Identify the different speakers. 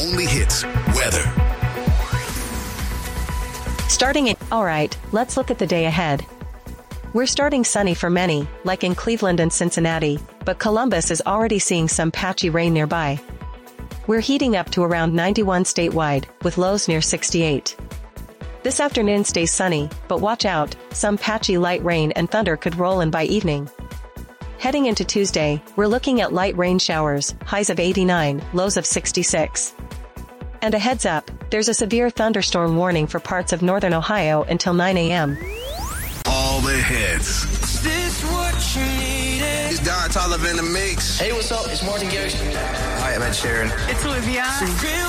Speaker 1: only hits weather.
Speaker 2: All right, let's look at the day ahead. We're starting sunny for many, like in Cleveland and Cincinnati, but Columbus is already seeing some patchy rain nearby. We're heating up to around 91 statewide, with lows near 68. This afternoon stays sunny, but watch out, some patchy light rain and thunder could roll in by evening. Heading into Tuesday, we're looking at light rain showers, highs of 89, lows of 66. And a heads up, there's a severe thunderstorm warning for parts of northern Ohio until 9 a.m.
Speaker 1: All the hits.
Speaker 3: Is this what you needed?
Speaker 4: It's Don Toliver in the mix.
Speaker 5: Hey, what's up? It's Martin Garrix.
Speaker 4: Hi, I'm Ed Sheeran.
Speaker 6: It's Olivia.